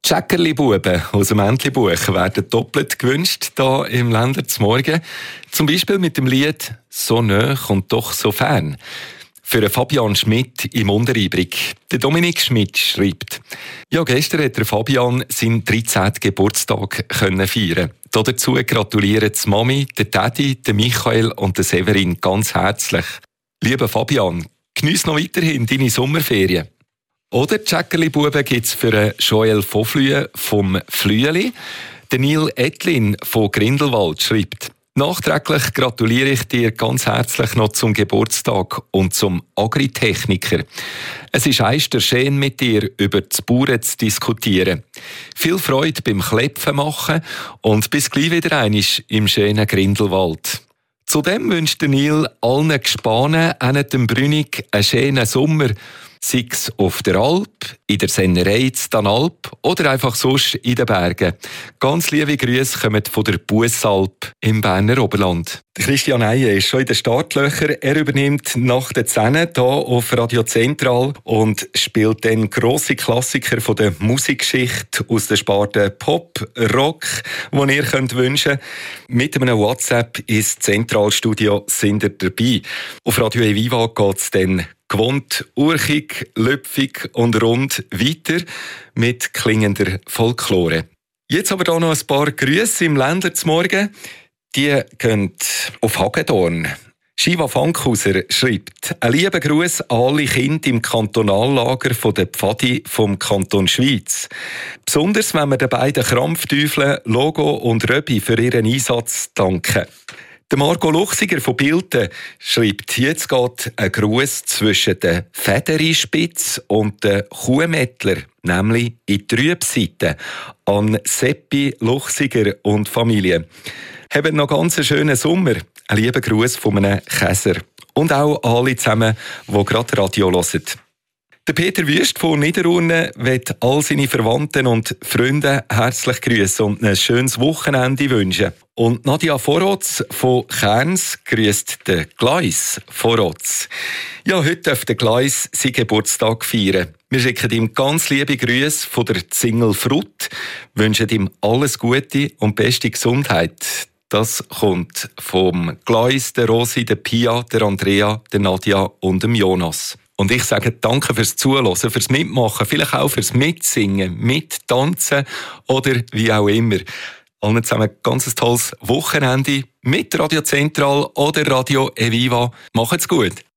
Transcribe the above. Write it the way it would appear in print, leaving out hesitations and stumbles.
Tschäckerli-Buben aus dem Entlebuch werden doppelt gewünscht hier im Ländler zum Morgen. Zum Beispiel mit dem Lied «So nah und doch so fern». Für Fabian Schmidt im Unteribrig. Der Dominik Schmidt schreibt: Ja, gestern hat der Fabian seinen 13. Geburtstag feiern. Dazu gratulieren die Mami, der Daddy, der Michael und der Severin ganz herzlich. Lieber Fabian, geniess noch weiterhin deine Sommerferien. Oder Tschäckerli-Buben gibt es für Joel Foflüe vom Flüeli. Der Neil Etlin von Grindelwald schreibt: Nachträglich gratuliere ich dir ganz herzlich noch zum Geburtstag und zum Agritechniker. Es ist einst schön, mit dir über die Bauern zu diskutieren. Viel Freude beim Klepfen machen und bis gleich wieder einmal im schönen Grindelwald. Zudem wünscht der Neil allen Gespanen an dem Brünig einen schönen Sommer, sei es auf der Alp, in der Sennerei in Danalp oder einfach sonst in den Bergen. Ganz liebe Grüße kommen von der Bussalp im Berner Oberland. Christian Eier ist schon in den Startlöchern. Er übernimmt nach der 10 hier auf Radio Zentral und spielt dann grosse Klassiker von der Musikgeschichte aus der Sparte Pop, Rock, die ihr könnt wünschen. Mit einem WhatsApp ins Zentralstudio sind ihr dabei. Auf Radio Eviva geht es dann gewohnt, urchig, löpfig und rund weiter mit klingender Folklore. Jetzt aber hier noch ein paar Grüße im Ländler zum Morgen. Die gehen auf Hagedorn. Shiva Fankhauser schreibt: Ein lieber Gruß an alle Kinder im Kantonallager von der Pfadi vom Kanton Schwyz. Besonders wenn wir den beiden Krampfteufeln Logo und Röbi für ihren Einsatz danken. Der Marco Luchsiger von Bilten schreibt: Jetzt geht ein Gruß zwischen der Federispitz und der Kuhmettler, nämlich in die Trübseite, an Seppi Luchsiger und Familie. Habt noch ganz einen schönen Sommer. Ein lieber Gruß von einem Käser. Und auch alle zusammen, die gerade Radio hören. Der Peter Wüst von Niederurne will all seine Verwandten und Freunde herzlich grüßen und ein schönes Wochenende wünschen. Und Nadia Vorotz von Kerns grüßt den Gleis Vorotz. Ja, heute darf der Gleis seinen Geburtstag feiern. Wir schicken ihm ganz liebe Grüße von der Single Frut, wünschen ihm alles Gute und beste Gesundheit. Das kommt vom Gleis, der Rosi, der Pia, der Andrea, der Nadia und dem Jonas. Und ich sage danke fürs Zuhören, fürs Mitmachen, vielleicht auch fürs Mitsingen, Mittanzen oder wie auch immer. Allen zusammen ganz ein tolles Wochenende mit Radio Zentral oder Radio Eviva. Macht's gut!